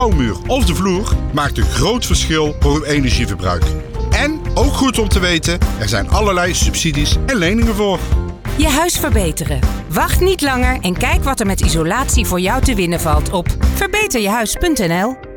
muur of de vloer maakt een groot verschil voor uw energieverbruik. En, ook goed om te weten, er zijn allerlei subsidies en leningen voor. Je huis verbeteren. Wacht niet langer en kijk wat er met isolatie voor jou te winnen valt op verbeterjehuis.nl.